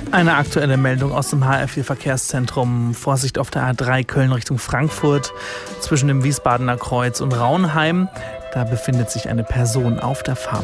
Eine aktuelle Meldung aus dem HR4-Verkehrszentrum. Vorsicht auf der A3 Köln Richtung Frankfurt zwischen dem Wiesbadener Kreuz und Raunheim. Da befindet sich eine Person auf der Fahrbahn.